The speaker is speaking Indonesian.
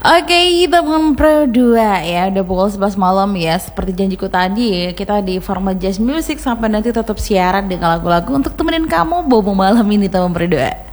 Oke, teman Pro 2 ya, udah pukul 11 malam ya. Seperti janjiku tadi, kita di format Jazz Music sampai nanti tetap siaran dengan lagu-lagu untuk temenin kamu bobo malam ini, teman Pro 2.